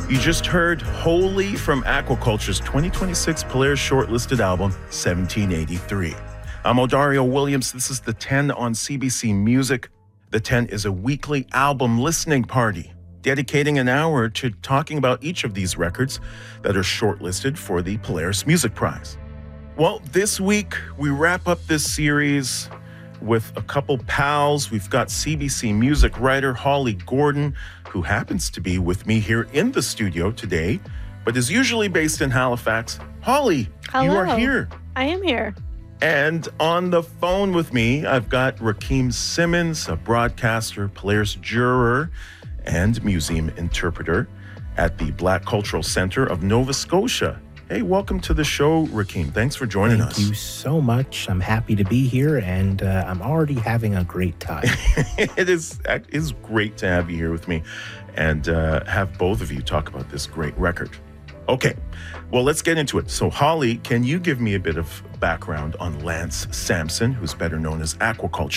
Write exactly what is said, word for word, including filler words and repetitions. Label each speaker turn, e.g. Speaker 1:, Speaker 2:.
Speaker 1: You just heard Holy from Aquaculture's twenty twenty-six Polaris shortlisted album, seventeen eighty-three. I'm Odario Williams. This is The ten on C B C Music. The ten is a weekly album listening party, dedicating an hour to talking about each of these records that are shortlisted for the Polaris Music Prize. Well, this week we wrap up this series with a couple pals. We've got C B C music writer Holly Gordon, who happens to be with me here in the studio today, but is usually based in Halifax. Holly,
Speaker 2: Hello.
Speaker 1: You are here.
Speaker 2: I am here.
Speaker 1: And on the phone with me, I've got Rakeem Simmons, a broadcaster, Polaris juror, and museum interpreter at the Black Cultural Center of Nova Scotia. Hey, welcome to the show, Rakeem. Thanks for joining
Speaker 3: Thank
Speaker 1: us.
Speaker 3: Thank you so much. I'm happy to be here, and uh, I'm already having a great time.
Speaker 1: It is it is great to have you here with me and uh, have both of you talk about this great record. Okay, well, let's get into it. So, Holly, can you give me a bit of background on Lance Sampson, who's better known as Aquaculture?